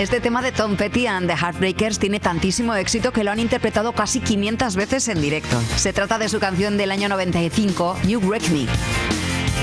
Este tema de Tom Petty and the Heartbreakers tiene tantísimo éxito que lo han interpretado casi 500 veces en directo. Se trata de su canción del año 95, You Wreck Me.